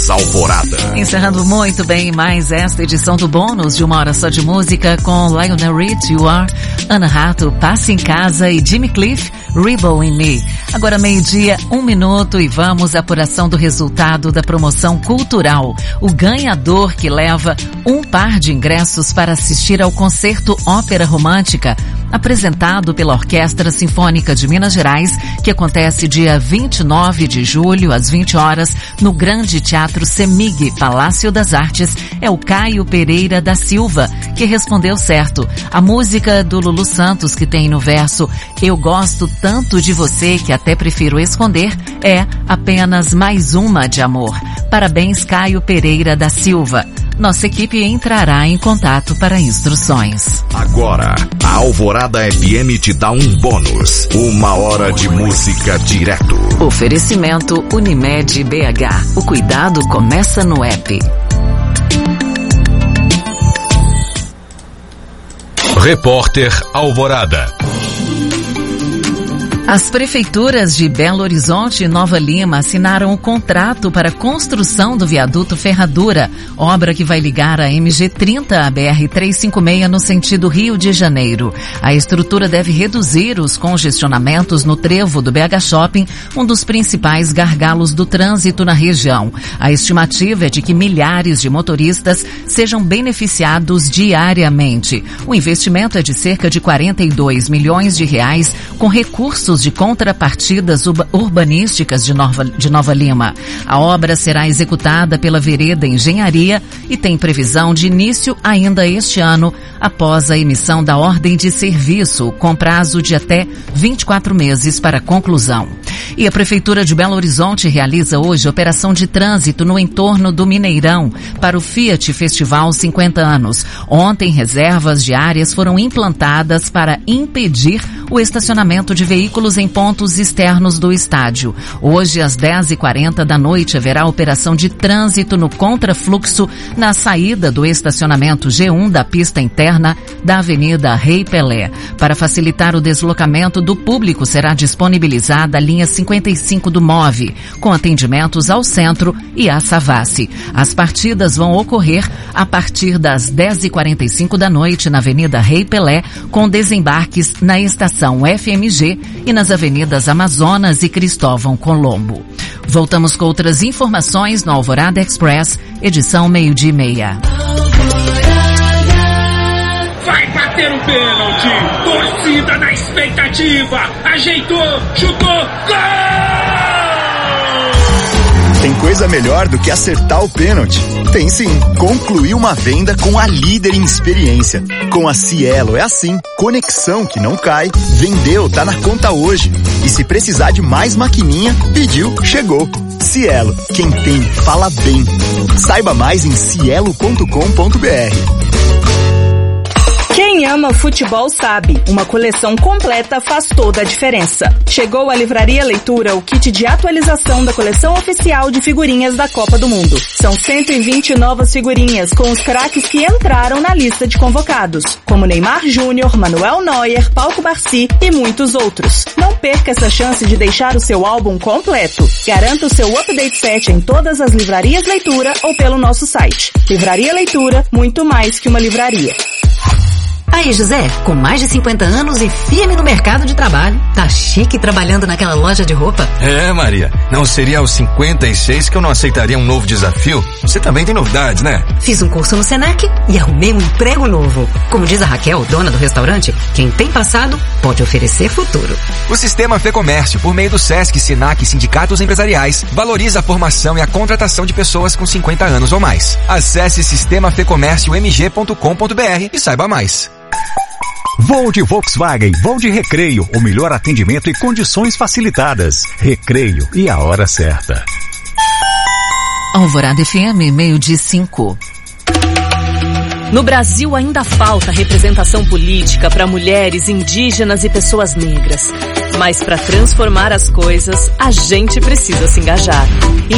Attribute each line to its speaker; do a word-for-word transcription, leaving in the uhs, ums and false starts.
Speaker 1: Alvorada.
Speaker 2: Encerrando muito bem mais esta edição do Bônus de Uma Hora Só de Música com Lionel Rich, You Are, Ana Rato, Passe em Casa e Jimmy Cliff, Rebel in Me. Agora meio-dia, um minuto e vamos à apuração do resultado da promoção cultural. O ganhador que leva um par de ingressos para assistir ao concerto Ópera Romântica, apresentado pela Orquestra Sinfônica de Minas Gerais, que acontece dia vinte e nove de julho, às vinte horas, no Grande Teatro Semig, Palácio das Artes, é o Caio Pereira da Silva, que respondeu certo. A música do Lulu Santos, que tem no verso Eu Gosto Tanto de Você, que até prefiro esconder, é Apenas Mais Uma de Amor. Parabéns, Caio Pereira da Silva. Nossa equipe entrará em contato para instruções.
Speaker 1: Agora, a Alvorada F M te dá um bônus. Uma hora de música direto.
Speaker 2: Oferecimento Unimed B H. O cuidado começa no app.
Speaker 3: Repórter Alvorada.
Speaker 2: As prefeituras de Belo Horizonte e Nova Lima assinaram o contrato para a construção do viaduto Ferradura, obra que vai ligar a M G trinta à B R trezentos e cinquenta e seis no sentido Rio de Janeiro. A estrutura deve reduzir os congestionamentos no trevo do B H Shopping, um dos principais gargalos do trânsito na região. A estimativa é de que milhares de motoristas sejam beneficiados diariamente. O investimento é de cerca de quarenta e dois milhões de reais, com recursos de contrapartidas urbanísticas de Nova, de Nova Lima. A obra será executada pela Vereda Engenharia e tem previsão de início ainda este ano, após a emissão da ordem de serviço, com prazo de até vinte e quatro meses para conclusão. E a Prefeitura de Belo Horizonte realiza hoje operação de trânsito no entorno do Mineirão para o Fiat Festival cinquenta anos. Ontem, reservas diárias foram implantadas para impedir o estacionamento de veículos em pontos externos do estádio. Hoje, às dez e quarenta da noite, haverá operação de trânsito no contrafluxo na saída do estacionamento G um da pista interna da Avenida Rei Pelé. Para facilitar o deslocamento do público, será disponibilizada a linha cinquenta e cinco do MOVE, com atendimentos ao centro e à Savassi. As partidas vão ocorrer a partir das dez e quarenta e cinco da noite na Avenida Rei Pelé, com desembarques na estação F M G e nas avenidas Amazonas e Cristóvão Colombo. Voltamos com outras informações no Alvorada Express, edição meio-dia e meia.
Speaker 4: Vai bater o pênalti! Torcida na expectativa! Ajeitou! Chutou! Gol!
Speaker 5: Tem coisa melhor do que acertar o pênalti? Tem sim. Concluir uma venda com a líder em experiência. Com a Cielo é assim. Conexão que não cai. Vendeu, tá na conta hoje. E se precisar de mais maquininha, pediu, chegou. Cielo, quem tem, fala bem. Saiba mais em cielo ponto com ponto b r.
Speaker 6: Quem ama futebol sabe, uma coleção completa faz toda a diferença. Chegou à Livraria Leitura o kit de atualização da coleção oficial de figurinhas da Copa do Mundo. São cento e vinte novas figurinhas com os craques que entraram na lista de convocados, como Neymar Júnior, Manuel Neuer, Paulo Barsi e muitos outros. Não perca essa chance de deixar o seu álbum completo. Garanta o seu Update Set em todas as livrarias Leitura ou pelo nosso site. Livraria Leitura, muito mais que uma livraria.
Speaker 7: Aí, José, com mais de cinquenta anos e firme no mercado de trabalho, tá chique trabalhando naquela loja de roupa?
Speaker 8: É, Maria, não seria aos cinquenta e seis que eu não aceitaria um novo desafio? Você também tem novidades, né?
Speaker 7: Fiz um curso no Senac e arrumei um emprego novo. Como diz a Raquel, dona do restaurante, quem tem passado pode oferecer futuro.
Speaker 9: O Sistema Fecomércio, por meio do Sesc, Senac e sindicatos empresariais, valoriza a formação e a contratação de pessoas com cinquenta anos ou mais. Acesse sistema fecomércio m g ponto com ponto b r e saiba mais.
Speaker 10: Voo de Volkswagen, voo de Recreio, o melhor atendimento e condições facilitadas. Recreio e a hora certa.
Speaker 2: Alvorada F M, meio-dia cinco.
Speaker 11: No Brasil ainda falta representação política para mulheres, indígenas e pessoas negras. Mas para transformar as coisas, a gente precisa se engajar.